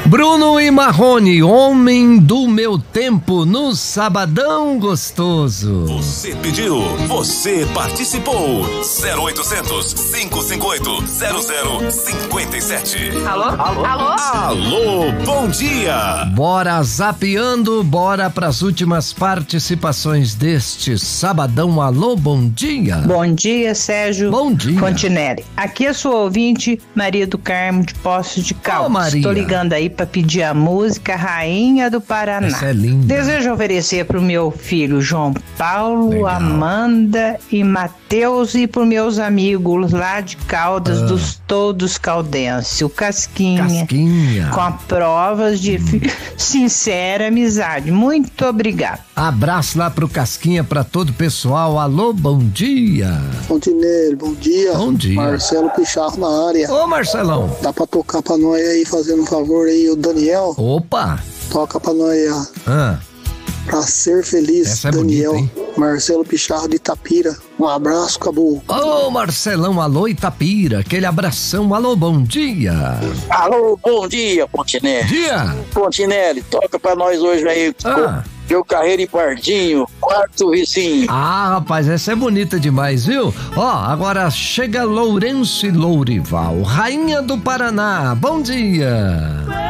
Bruno e Marrone, homem do meu tempo, no Sabadão Gostoso. Você pediu, você participou. 0800 558 0057. Alô? Alô, bom dia. Bora zapeando, bora pras últimas participações deste Sabadão. Alô, bom dia. Bom dia, Sérgio. Bom dia. Fontinelli. Aqui é sua ouvinte, Maria do Carmo de Poços de Caldas. Maria. Estou ligando aí para pedir a música Rainha do Paraná. Essa é linda. Desejo oferecer pro meu filho João Paulo, Legal. Amanda e Matheus e pro meus amigos lá de Caldas dos Todos Caldense, o Casquinha. Com provas de sincera amizade. Muito obrigado. Abraço lá pro Casquinha, pra todo o pessoal. Alô, bom dia. Fontinelli, bom dia. Bom dia. Marcelo Picharro na área. Ô, Marcelão. Dá pra tocar pra nós aí, fazendo um favor aí, o Daniel? Opa. Toca pra nós aí, Pra ser feliz, Essa é Daniel. bonita, hein? Marcelo Picharro de Itapira. Um abraço, acabou. Ô, Marcelão, alô, Itapira. Aquele abração. Alô, bom dia. Alô, bom dia, Fontinelli. Dia. Fontinelli, toca pra nós hoje aí. Meu Carreiro e Pardinho, quarto vizinho. Ah, rapaz, essa é bonita demais, viu? Ó, agora chega Lourenço e Lourival, Rainha do Paraná. Bom dia.